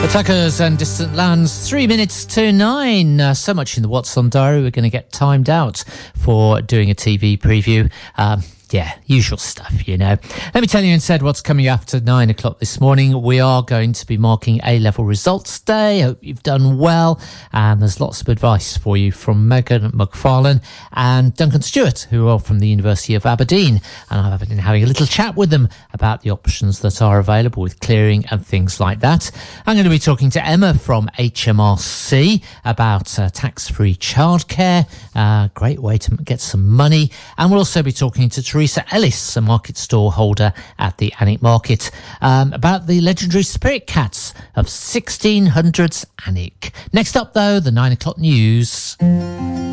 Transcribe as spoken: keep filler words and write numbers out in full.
Tuckers and Distant Lands, three minutes to nine. Uh, so much in the What's On Diary. We're going to get timed out for doing a T V preview. Um, yeah, usual stuff, you know. Let me tell you instead what's coming after nine o'clock this morning. We are going to be marking A-level results day. Hope you've done well. And there's lots of advice for you from Megan McFarlane and Duncan Stewart, who are from the University of Aberdeen. And I've been having a little chat with them about the options that are available with clearing and things like that. I'm going to be talking to Emma from H M R C about uh, tax-free childcare. Uh, great way to get some money. And we'll also be talking to Teresa Ellis, a market store holder at the Alnwick Market, um, about the legendary spirit cats of sixteen hundreds Alnwick. Next up, though, the nine o'clock news.